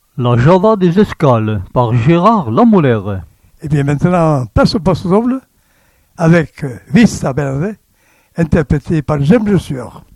La Java des escales par Gérard Lamoulaire. Et bien maintenant, place au poste double avec Vista Bernadette, interprété par James Le Sueur.